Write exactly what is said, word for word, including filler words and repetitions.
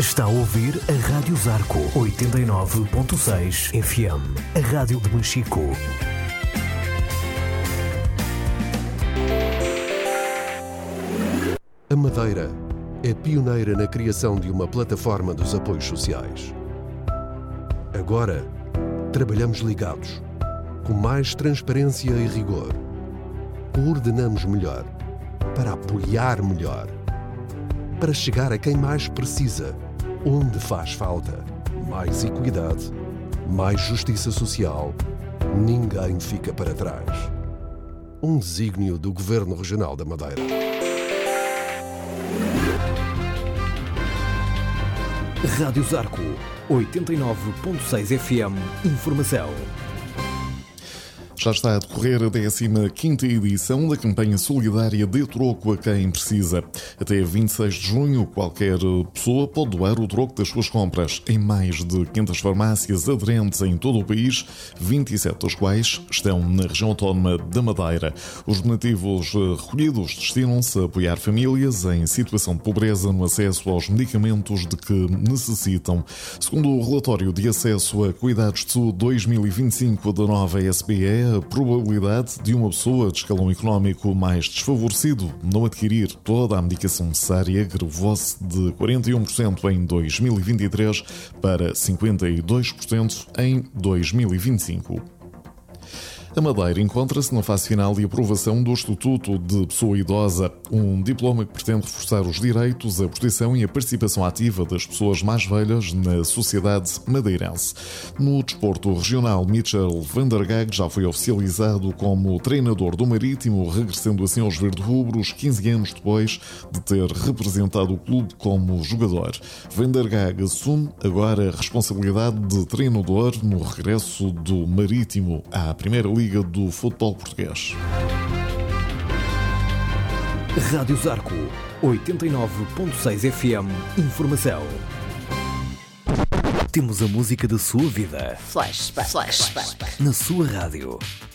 Está a ouvir a Rádio Zarco oitenta e nove ponto seis F M, a rádio de Machico. A Madeira é pioneira na criação de uma plataforma dos apoios sociais. Agora, trabalhamos ligados, com mais transparência e rigor. Coordenamos melhor, para apoiar melhor, para chegar a quem mais precisa, onde faz falta. Mais equidade, mais justiça social. Ninguém fica para trás. Um desígnio do Governo Regional da Madeira. Rádio Zarco oitenta e nove ponto seis F M. Informação. Já está a decorrer a décima quinta edição da campanha solidária de troco a quem precisa. Até vinte e seis de junho, qualquer pessoa pode doar o troco das suas compras em mais de quinhentas farmácias aderentes em todo o país, vinte e sete das quais estão na região autónoma da Madeira. Os donativos recolhidos destinam-se a apoiar famílias em situação de pobreza no acesso aos medicamentos de que necessitam. Segundo o relatório de acesso a cuidados de saúde dois mil e vinte e cinco da nova S B E, a probabilidade de uma pessoa de escalão económico mais desfavorecido não adquirir toda a medicação necessária agravou-se de quarenta e um por cento em dois mil e vinte e três para cinquenta e dois por cento em dois mil e vinte e cinco. A Madeira encontra-se na fase final de aprovação do Estatuto de Pessoa Idosa, um diploma que pretende reforçar os direitos, a proteção e a participação ativa das pessoas mais velhas na sociedade madeirense. No desporto regional, Mitchell van der Gaag já foi oficializado como treinador do Marítimo, regressando assim aos verde-rubros quinze anos depois de ter representado o clube como jogador. Van der Gaag assume agora a responsabilidade de treinador no regresso do Marítimo à Primeira Liga Liga do Futebol Português. Rádio Zarco oitenta e nove ponto seis F M. Informação. Temos a música da sua vida. Flashback. Flashback. Na sua rádio.